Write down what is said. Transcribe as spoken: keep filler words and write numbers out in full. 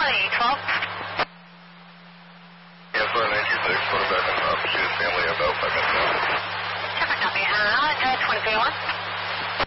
twenty, twelve. Yeah, four nine two six, quarterback on top, shoot family about five minutes now. Traffic copy. Uh, twenty twenty-one.